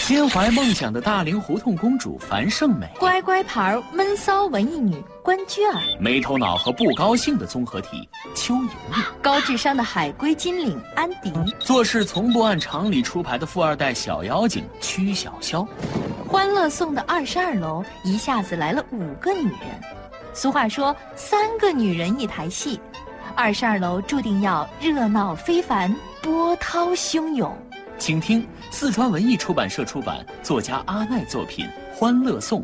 心怀梦想的大龄胡同公主樊胜美， 乖乖牌闷骚文艺女关雎尔， 没头脑和不高兴的综合体邱莹莹， 高智商的海归金领安迪， 做事从不按常理出牌的富二代小妖精曲筱绡。 欢乐颂的22楼一下子来了5个女人。俗话说3个女人一台戏，22楼注定要热闹非凡，波涛汹涌。 请听四川文艺出版社出版，作家阿奈作品《欢乐颂》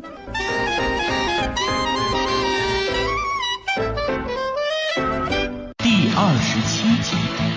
第27集。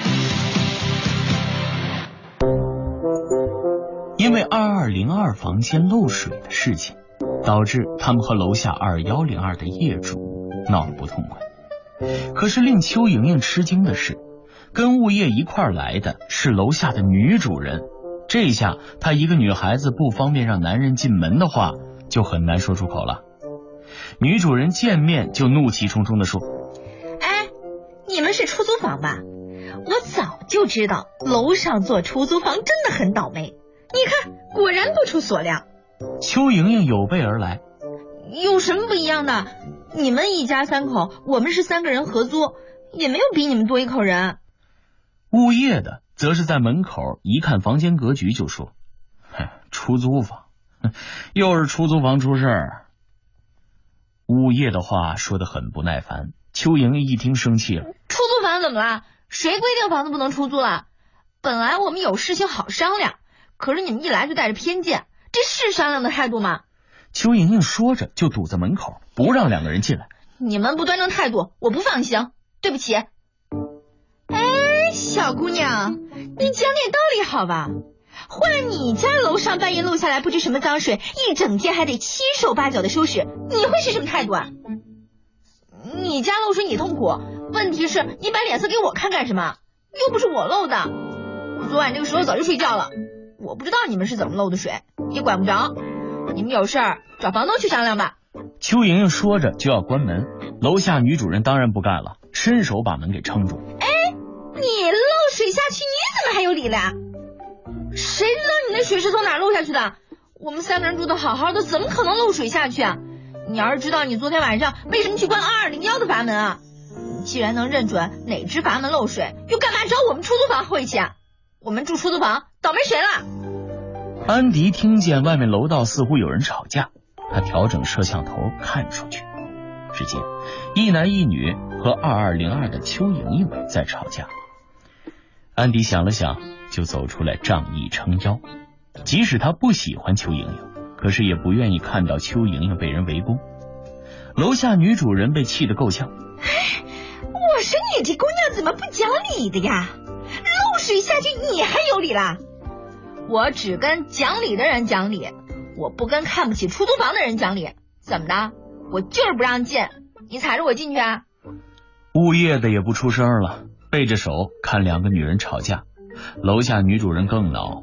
因为2202房间漏水的事情，导致他们和楼下2102的业主闹得不痛快。可是令邱莹莹吃惊的是，跟物业一块儿来的是楼下的女主人。这下她一个女孩子不方便让男人进门的话，就很难说出口了。女主人见面就怒气冲冲地说： 哎，你们是出租房吧？我早就知道楼上做出租房真的很倒霉，你看果然不出所料。 邱莹莹有备而来： 有什么不一样的？你们一家3口，我们是3个人合租，也没有比你们多1口人。 物业的则是在门口一看房间格局就说：出租房，又是出租房出事儿。物业的话说得很不耐烦，邱莹莹一听生气了： 出租房怎么了？谁规定房子不能出租了？本来我们有事情好商量，可是你们一来就带着偏见，这是商量的态度吗？ 邱莹莹说着就堵在门口，不让2个人进来。 你们不端正态度，我不放心，对不起。哎，小姑娘，你讲点道理好吧？换你家楼上半夜漏下来不知什么脏水，一整天还得7手8脚的收拾，你会是什么态度啊？你家漏水你痛苦，问题是你把脸色给我看干什么？又不是我漏的，我昨晚这个时候早就睡觉了，我不知道你们是怎么漏的水，也管不着，你们有事儿找房东去商量吧。 邱莹莹说着就要关门，楼下女主人当然不干了，伸手把门给撑住。 哎，你漏水下去，你怎么还有理了呀？谁知道你那水是从哪漏下去的？我们3个人住的好好的，怎么可能漏水下去啊？你要是知道你昨天晚上为什么去关2201的阀门啊？你既然能认准哪只阀门漏水，又干嘛找我们出租房晦气啊？我们住出租房，倒霉谁了？ 安迪听见外面楼道似乎有人吵架，他调整摄像头看出去，只见一男一女和2202的邱莹莹在吵架。安迪想了想，就走出来仗义撑腰。即使他不喜欢邱莹莹，可是也不愿意看到邱莹莹被人围攻。楼下女主人被气得够呛： 我说你这姑娘怎么不讲理的呀？漏水下去你还有理啦？我只跟讲理的人讲理，我不跟看不起出租房的人讲理。怎么的？我就是不让进，你踩着我进去啊？ 物业的也不出声了，背着手看2个女人吵架。楼下女主人更恼：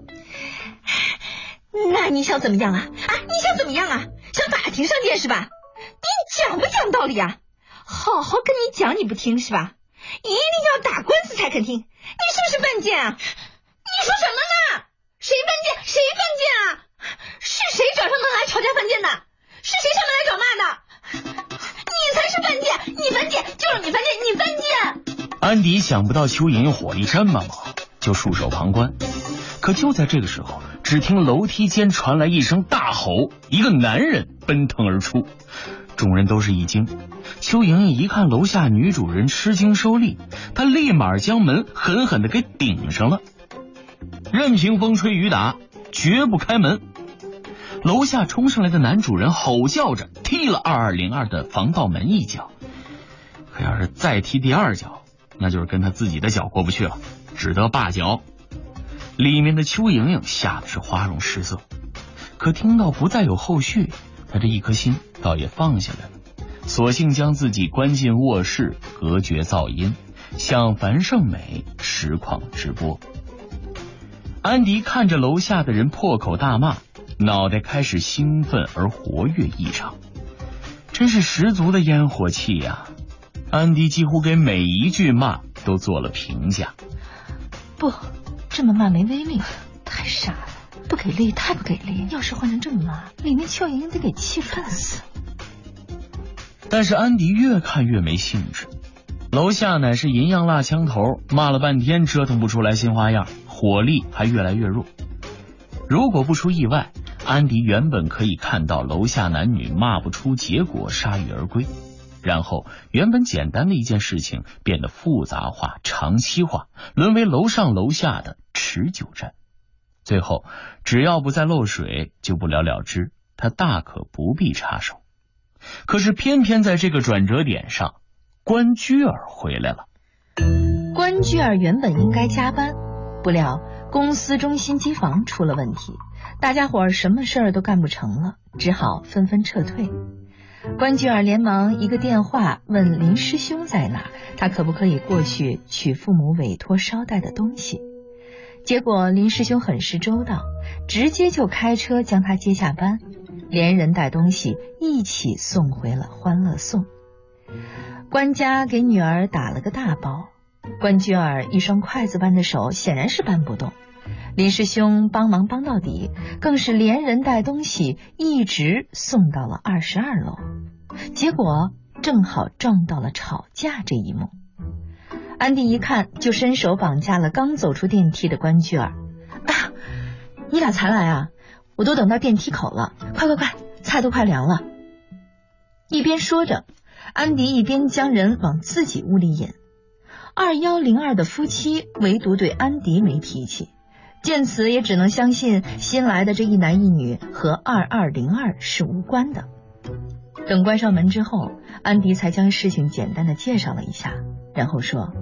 那你想怎么样啊？你想怎么样啊？上法庭上见是吧？你讲不讲道理啊？好好跟你讲你不听是吧？一定要打官司才肯听，你是不是犯贱啊？你说什么呢？谁犯贱？谁犯贱啊？是谁找上门来吵架犯贱的？是谁上门来找骂的？你才是犯贱！你犯贱，就是你犯贱，你犯贱！ 安迪想不到邱莹莹火力这么猛，就束手旁观。可就在这个时候，只听楼梯间传来一声大吼，一个男人奔腾而出，众人都是一惊。邱莹莹一看楼下女主人吃惊收力，她立马将门狠狠地给顶上了，任凭风吹雨打，绝不开门。楼下冲上来的男主人吼叫着踢了2202的防盗门一脚，可要是再踢第2脚，那就是跟他自己的脚过不去了，只得罢脚。里面的邱莹莹吓得是花容失色，可听到不再有后续，她这一颗心倒也放下来了，索性将自己关进卧室，隔绝噪音，向樊胜美实况直播。安迪看着楼下的人破口大骂，脑袋开始兴奋而活跃异常，真是十足的烟火气呀！安迪几乎给每一句骂都做了评价。 不，这么骂没威力，太傻了。 不给力，太不给力！要是换成这么骂，里面邱莹莹得给气愤死。 但是安迪越看越没兴致，楼下乃是银样蜡枪头，骂了半天折腾不出来新花样，火力还越来越弱。如果不出意外，安迪原本可以看到楼下男女骂不出结果，铩羽而归，然后原本简单的一件事情变得复杂化、长期化，沦为楼上楼下的持久战。最后只要不再漏水，就不了了之，他大可不必插手。可是偏偏在这个转折点上，关雎尔回来了。 关雎尔原本应该加班，不料公司中心机房出了问题，大家伙儿什么事儿都干不成了，只好纷纷撤退。关雎尔连忙一个电话问林师兄在哪，他可不可以过去取父母委托捎带的东西。结果林师兄很是周到，直接就开车将他接下班，连人带东西一起送回了欢乐颂。关家给女儿打了个大包，关雎尔一双筷子般的手显然是搬不动，林师兄帮忙帮到底，更是连人带东西一直送到了22楼，结果正好撞到了吵架这一幕。安迪一看就伸手绑架了刚走出电梯的关雎尔。哎呀，你俩才来啊，我都等到电梯口了，快快快，菜都快凉了。一边说着，安迪一边将人往自己屋里引。2102的夫妻唯独对安迪没脾气，见此也只能相信新来的这一男一女和2202是无关的。等关上门之后，安迪才将事情简单的介绍了一下，然后说，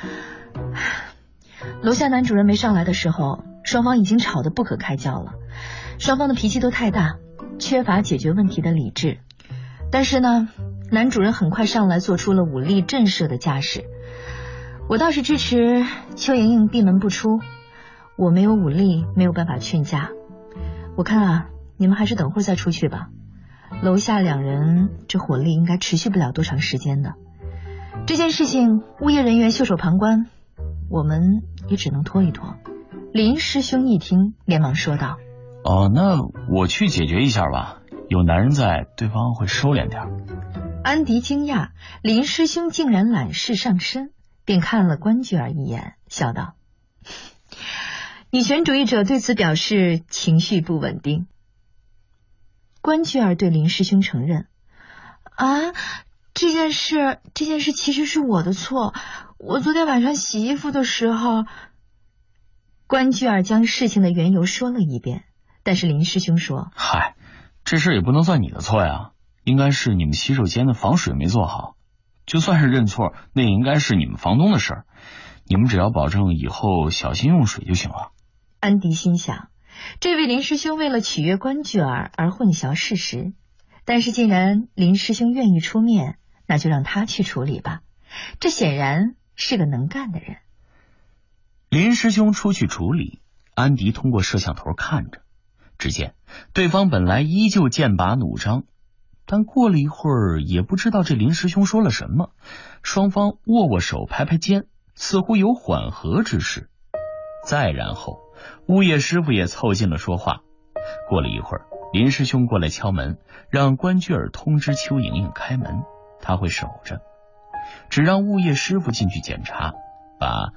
楼下男主人没上来的时候，双方已经吵得不可开交了，双方的脾气都太大，缺乏解决问题的理智。但是呢，男主人很快上来做出了武力震慑的架势，我倒是支持邱莹莹闭门不出，我没有武力，没有办法劝架。我看啊，你们还是等会儿再出去吧，楼下两人这火力应该持续不了多长时间的。这件事情物业人员袖手旁观，我们也只能拖一拖。林师兄一听连忙说道， 哦，那我去解决一下吧，有男人在，对方会收敛点。 安迪惊讶林师兄竟然揽事上身，便看了关雎尔一眼，笑道，女权主义者对此表示情绪不稳定。关雎尔对林师兄承认，啊，这件事其实是我的错，我昨天晚上洗衣服的时候。关雎尔将事情的缘由说了一遍，但是林师兄说， 嗨，这事也不能算你的错呀，应该是你们洗手间的防水没做好，就算是认错，那也应该是你们房东的事儿，你们只要保证以后小心用水就行了。 安迪心想，这位林师兄为了取悦关雎尔而混淆事实，但是既然林师兄愿意出面，那就让他去处理吧，这显然是个能干的人。 林师兄出去处理，安迪通过摄像头看着，只见对方本来依旧剑拔弩张，但过了一会儿也不知道这林师兄说了什么，双方握握手拍拍肩，似乎有缓和之势。再然后物业师傅也凑近了说话。过了一会儿，林师兄过来敲门，让关雎尔通知邱莹莹开门，他会守着，只让物业师傅进去检查，把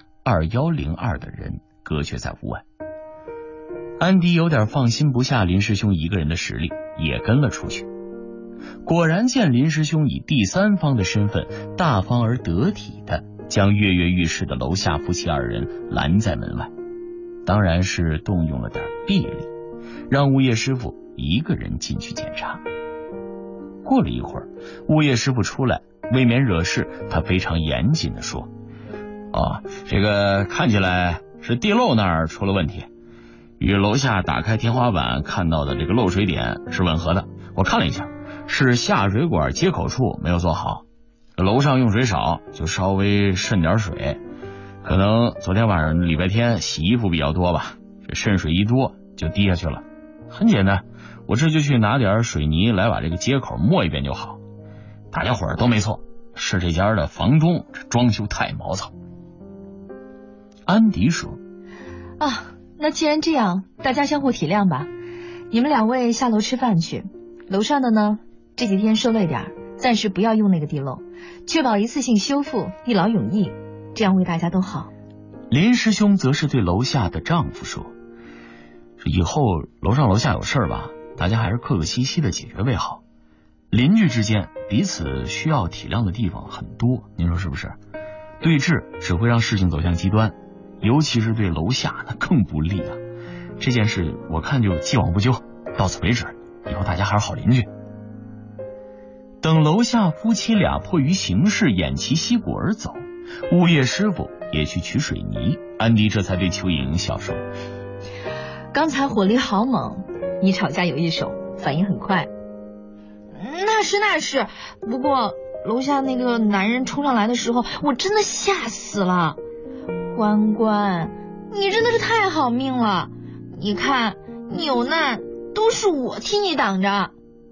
2102的人隔绝在屋外。安迪有点放心不下林师兄一个人的实力，也跟了出去。果然见林师兄以第三方的身份大方而得体的将跃跃欲试的楼下夫妻二人拦在门外，当然是动用了点臂力，让物业师傅一个人进去检查。过了一会儿，物业师傅出来，未免惹事，他非常严谨地说，这个看起来是地漏那儿出了问题，与楼下打开天花板看到的这个漏水点是吻合的，我看了一下，是下水管接口处没有做好，楼上用水少，就稍微渗点水，可能昨天晚上礼拜天洗衣服比较多吧，这渗水一多就滴下去了。很简单，我这就去拿点水泥来把这个接口抹一遍就好。大家伙儿都没错，是这家的房东这装修太毛糙。安迪说， 那既然这样，大家相互体谅吧。你们2位下楼吃饭去，楼上的呢，这几天受累点，暂时不要用那个地漏，确保一次性修复，一劳永逸，这样为大家都好。 林师兄则是对楼下的丈夫说，以后楼上楼下有事儿吧，大家还是客客气气的解决为好。邻居之间彼此需要体谅的地方很多，您说是不是？对峙只会让事情走向极端，尤其是对楼下那更不利啊。这件事我看就既往不咎，到此为止，以后大家还是好邻居。等楼下夫妻俩迫于形势偃旗息鼓而走，物业师傅也去取水泥，安迪这才对邱莹莹笑说， 刚才火力好猛，你吵架有一手，反应很快。 那是，不过楼下那个男人冲上来的时候，我真的吓死了。关关，你真的是太好命了，你看你有难都是我替你挡着。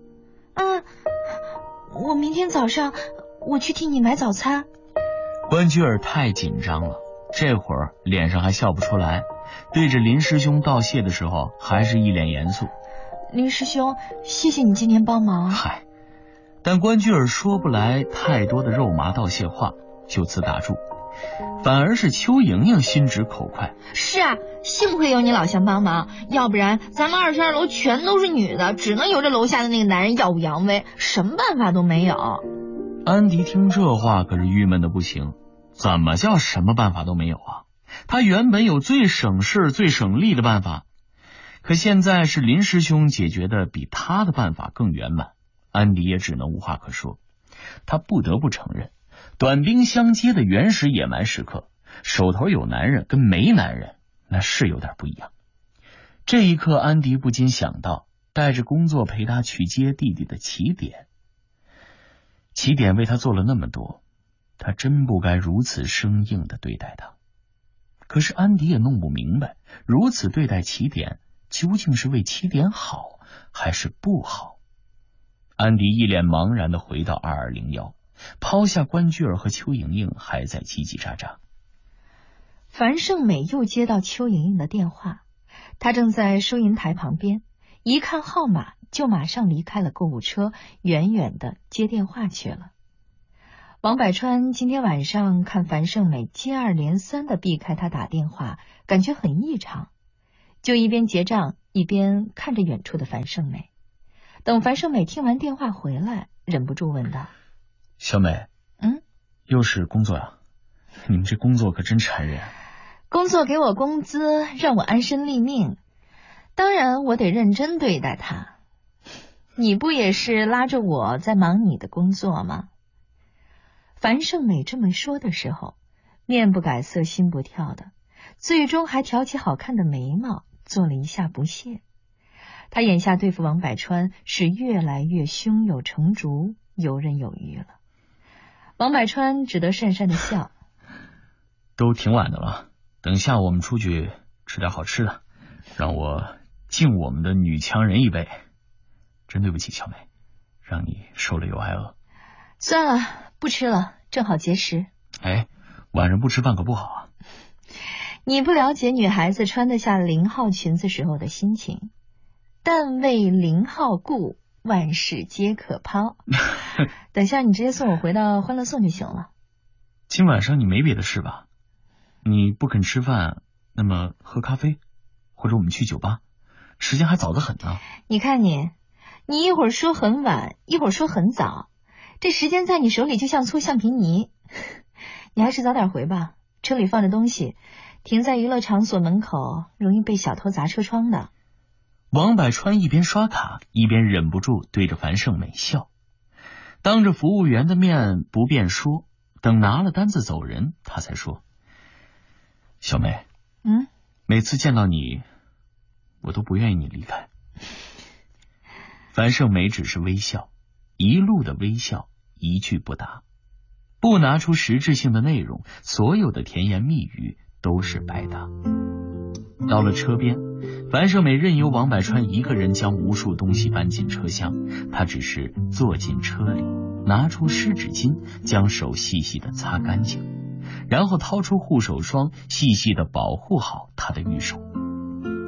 我明天早上我去替你买早餐。 关雎尔太紧张了，这会儿脸上还笑不出来，对着林师兄道谢的时候还是一脸严肃。 林师兄，谢谢你今天帮忙。 嗨，但关雎尔说不来太多的肉麻道谢话，就此打住。反而是邱莹莹心直口快。 是啊，幸亏有你老乡帮忙，要不然咱们22楼全都是女的，只能由着楼下的那个男人耀武扬威，什么办法都没有。 安迪听这话可是郁闷的不行，怎么叫什么办法都没有啊？他原本有最省事最省力的办法，可现在是林师兄解决的比他的办法更圆满，安迪也只能无话可说。他不得不承认，短兵相接的原始野蛮时刻，手头有男人跟没男人那是有点不一样。这一刻，安迪不禁想到带着工作陪他去接弟弟的起点。起点为他做了那么多，他真不该如此生硬地对待他。可是安迪也弄不明白，如此对待起点究竟是为起点好还是不好。安迪一脸茫然地回到2201，抛下关雎尔和邱莹莹还在叽叽喳喳。 樊胜美又接到邱莹莹的电话，她正在收银台旁边，一看号码就马上离开了购物车，远远的接电话去了。王百川今天晚上看樊胜美接二连三的避开他打电话，感觉很异常，就一边结账一边看着远处的樊胜美。等樊胜美听完电话回来，忍不住问道： 小美，又是工作呀？你们这工作可真缠人。 工作给我工资，让我安身立命，当然我得认真对待他。你不也是拉着我在忙你的工作吗？樊胜美这么说的时候，面不改色心不跳的，最终还挑起好看的眉毛，做了一下不屑。他眼下对付王百川是越来越胸有成竹，游刃有余了。王百川只得讪讪的笑。 都挺晚的了，等下午我们出去吃点好吃的，让我敬我们的女强人一杯。真对不起小美，让你受了又挨饿。 算了，不吃了，正好节食。 哎，晚上不吃饭可不好啊。 你不了解女孩子穿得下0号裙子时候的心情。但为0号故，万事皆可抛。等下你直接送我回到欢乐颂就行了。 今晚上你没别的事吧？你不肯吃饭，那么喝咖啡，或者我们去酒吧，时间还早得很呢。 你看你一会儿说很晚，一会儿说很早，这时间在你手里就像搓橡皮泥。你还是早点回吧，车里放着东西，停在娱乐场所门口，容易被小偷砸车窗的。 王百川一边刷卡一边忍不住对着樊胜美笑，当着服务员的面不便说，等拿了单子走人，他才说：小美，每次见到你我都不愿意你离开。樊胜美只是微笑，一路的微笑，一句不答，不拿出实质性的内容，所有的甜言蜜语都是白搭。到了车边，樊胜美任由王百川一个人将无数东西搬进车厢，他只是坐进车里，拿出湿纸巾将手细细的擦干净，然后掏出护手霜，细细的保护好他的玉手。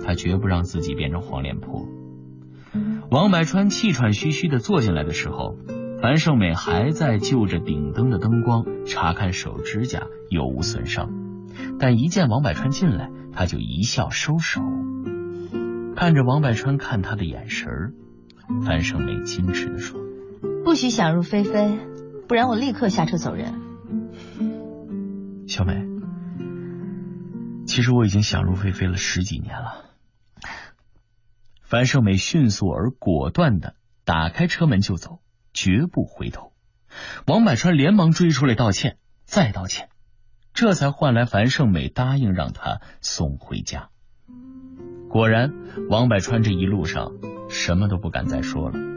他绝不让自己变成黄脸婆。王百川气喘吁吁地坐进来的时候，樊胜美还在就着顶灯的灯光查看手指甲有无损伤，但一见王百川进来，他就一笑收手。看着王百川看他的眼神儿，樊胜美矜持地说：“ 不许想入非非，不然我立刻下车走人。” 小美，其实我已经想入非非了10几年了。樊胜美迅速而果断地打开车门就走，绝不回头。王百川连忙追出来道歉，再道歉，这才换来樊胜美答应让他送回家。果然，王百川这一路上什么都不敢再说了。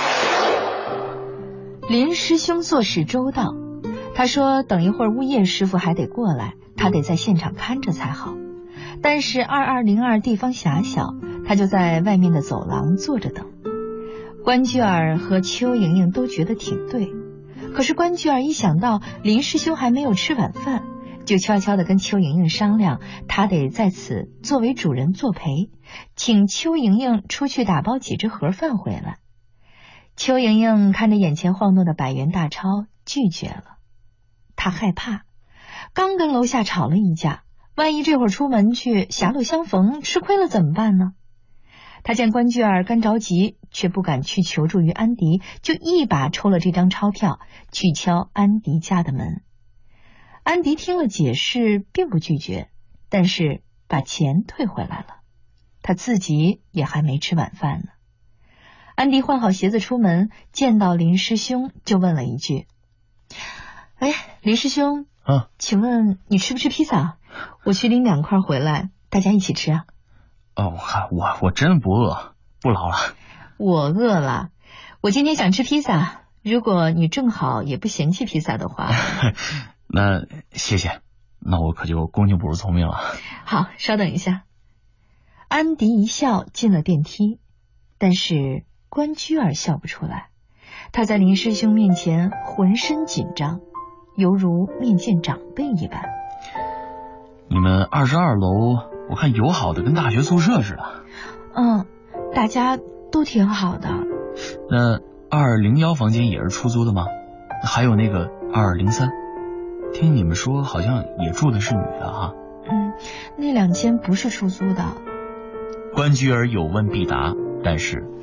林师兄做事周到，他说等一会儿物业师傅还得过来，他得在现场看着才好。但是2202地方狭小，他就在外面的走廊坐着等。关雎尔和邱莹莹都觉得挺对，可是关雎尔一想到林师兄还没有吃晚饭，就悄悄地跟邱莹莹商量，他得在此作为主人作陪，请邱莹莹出去打包几只盒饭回来。邱莹莹看着眼前晃动的100元大钞，拒绝了。她害怕，刚跟楼下吵了一架，万一这会儿出门去狭路相逢，吃亏了怎么办呢？他见关雎尔干着急，却不敢去求助于安迪，就一把抽了这张钞票，去敲安迪家的门。安迪听了解释，并不拒绝，但是把钱退回来了。他自己也还没吃晚饭呢。安迪换好鞋子出门，见到林师兄就问了一句：“哎，林师兄，请问你吃不吃披萨？我去拎2块回来，大家一起吃啊。” 我真不饿，不劳了。 我饿了，我今天想吃披萨，如果你正好也不嫌弃披萨的话。 那谢谢，那我可就恭敬不如从命了。 好，稍等一下。安迪一笑进了电梯，但是关雎尔笑不出来，他在林师兄面前浑身紧张，犹如面见长辈一般。 你们22楼我看友好的跟大学宿舍似的。 大家都挺好的。 那201房间也是出租的吗？还有那个2203，听你们说好像也住的是女的哈。 那2间不是出租的。 关雎尔有问必答，但是